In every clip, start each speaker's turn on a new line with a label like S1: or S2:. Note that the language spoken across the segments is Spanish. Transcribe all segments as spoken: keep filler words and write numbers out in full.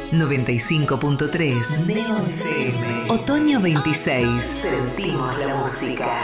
S1: noventa y cinco punto tres Neo F M. Otoño veintiséis. Sentimos la música.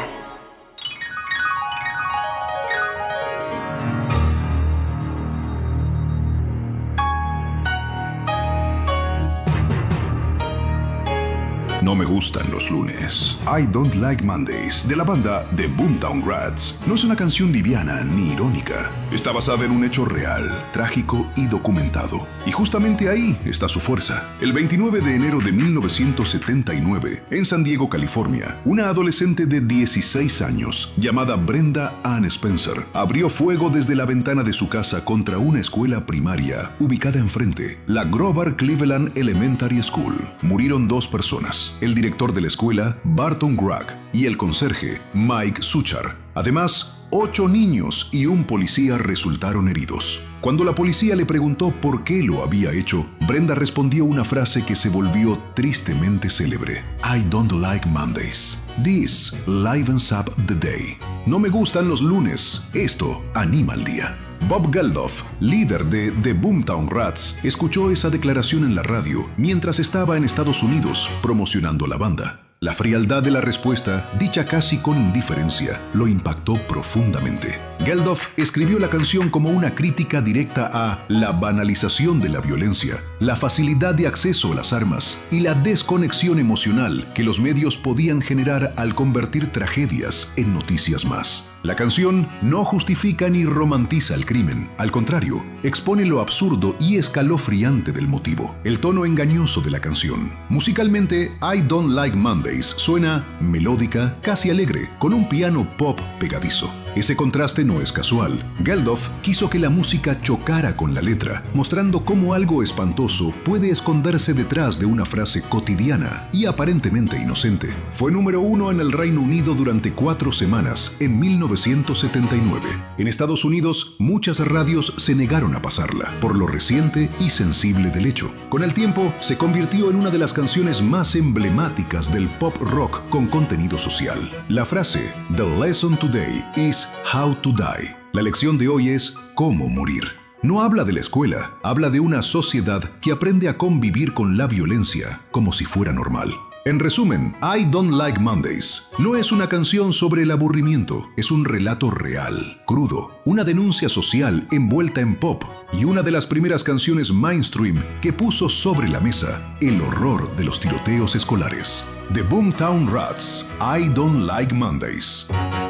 S2: No me gustan los lunes. I Don't Like Mondays, de la banda The Boomtown Rats, no es una canción liviana ni irónica. Está basada en un hecho real, trágico y documentado. Y justamente ahí está su fuerza. El veintinueve de enero de mil novecientos setenta y nueve, en San Diego, California, una adolescente de dieciséis años, llamada Brenda Ann Spencer, abrió fuego desde la ventana de su casa contra una escuela primaria ubicada enfrente, la Grover Cleveland Elementary School. Murieron dos personas. El director de la escuela, Barton Gragg, y el conserje, Mike Suchar. Además, ocho niños y un policía resultaron heridos. Cuando la policía le preguntó por qué lo había hecho, Brenda respondió una frase que se volvió tristemente célebre. I don't like Mondays. This livens up the day. No me gustan los lunes. Esto anima el día. Bob Geldof, líder de The Boomtown Rats, escuchó esa declaración en la radio mientras estaba en Estados Unidos promocionando la banda. La frialdad de la respuesta, dicha casi con indiferencia, lo impactó profundamente. Geldof escribió la canción como una crítica directa a la banalización de la violencia, la facilidad de acceso a las armas y la desconexión emocional que los medios podían generar al convertir tragedias en noticias más. La canción no justifica ni romantiza el crimen, al contrario, expone lo absurdo y escalofriante del motivo, el tono engañoso de la canción. Musicalmente, I Don't Like Mondays suena melódica, casi alegre, con un piano pop pegadizo. Ese contraste no es casual. Geldof quiso que la música chocara con la letra, mostrando cómo algo espantoso puede esconderse detrás de una frase cotidiana y aparentemente inocente. Fue número uno en el Reino Unido durante cuatro semanas en mil novecientos setenta y nueve. En Estados Unidos, muchas radios se negaron a pasarla, por lo reciente y sensible del hecho. Con el tiempo, se convirtió en una de las canciones más emblemáticas del pop rock con contenido social. La frase, "The lesson today is how to die". La lección de hoy es cómo morir. No habla de la escuela, habla de una sociedad que aprende a convivir con la violencia como si fuera normal. En resumen, I Don't Like Mondays no es una canción sobre el aburrimiento, es un relato real, crudo, una denuncia social envuelta en pop y una de las primeras canciones mainstream que puso sobre la mesa el horror de los tiroteos escolares. The Boomtown Rats, I Don't Like Mondays.